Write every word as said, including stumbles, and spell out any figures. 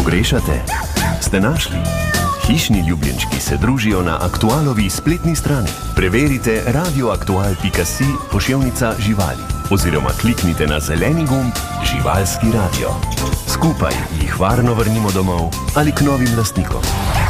Pogrešate? Ste našli? Hišni ljubljenčki se družijo na Aktualovi spletni strani. Preverite radioaktual pika si poševnica živali oziroma kliknite na zeleni gumb Živalski radio. Skupaj jih varno vrnimo domov ali k novim lastnikom.